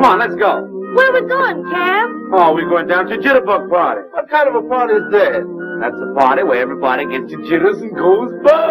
on, let's go. Where are we going, Cab? Oh, we're going down to Jitterbug Party. What kind of a party is that? That's a party where everybody gets the jitters and goes bug.